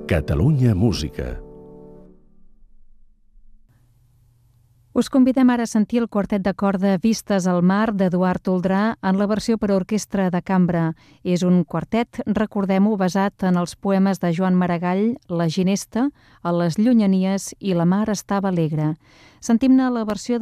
Catalunya Música. Us convidem ara a sentir el quartet de corda Vistes al mar d'Eduard Toldrà en la versió per a orquestra de cambra. És un quartet, recordem-ho, basat en els poemes de Joan Maragall, La ginesta, A les llunyanies i La mar estava alegre. Sentim-ne la versió